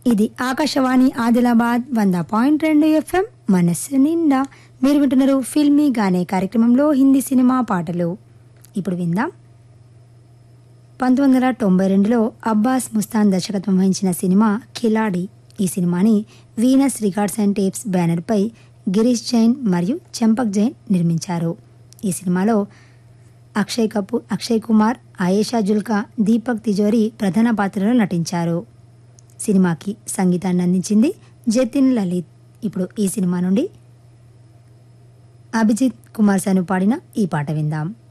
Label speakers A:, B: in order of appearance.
A: ఇది ఆకాశవాణి ఆదిలాబాద్ 100.2 ఎఫ్ఎం మనస్సు నిండా. మీరు వింటున్నారు ఫిల్మీ గానే కార్యక్రమంలో హిందీ సినిమా పాటలు. ఇప్పుడు విందాం. 1992లో అబ్బాస్ ముస్తాన్ దర్శకత్వం వహించిన సినిమా ఖిలాడి. ఈ సినిమాని వీనస్ రికార్డ్స్ అండ్ టేప్స్ బ్యానర్పై గిరీష్ జైన్ మరియు చంపక్ జైన్ నిర్మించారు. ఈ సినిమాలో అక్షయ్ కుమార్, ఆయేషా జుల్కా, దీపక్ తిజోరి ప్రధాన పాత్రలో నటించారు. సినిమాకి సంగీతాన్ని అందించింది జతిన్ లలిత్. ఇప్పుడు ఈ సినిమా నుండి అభిజిత్ కుమార్ సాను పాడిన ఈ పాట విందాం.